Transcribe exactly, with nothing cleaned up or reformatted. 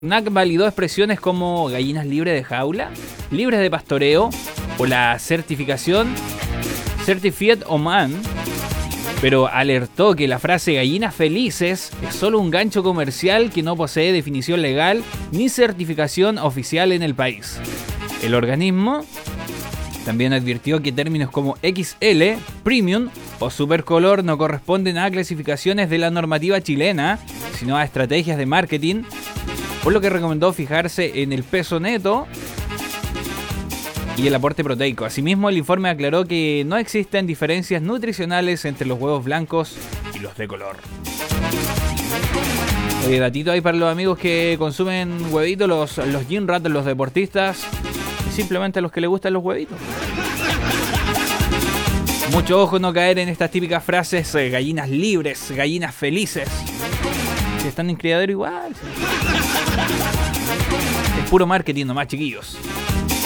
N A C validó expresiones como gallinas libres de jaula, libres de pastoreo o la certificación Certified Oman, pero alertó que la frase gallinas felices es solo un gancho comercial que no posee definición legal ni certificación oficial en el país. El organismo también advirtió que términos como X L, Premium o Supercolor no corresponden a clasificaciones de la normativa chilena, sino a estrategias de marketing, por lo que recomendó fijarse en el peso neto y el aporte proteico. Asimismo, el informe aclaró que no existen diferencias nutricionales entre los huevos blancos y los de color. Oye, datito ahí para los amigos que consumen huevitos, los, los gym rat, los deportistas y simplemente a los que les gustan los huevitos. Mucho ojo no caer en estas típicas frases, eh, gallinas libres, gallinas felices. Si están en criadero igual. Es puro marketing nomás, chiquillos.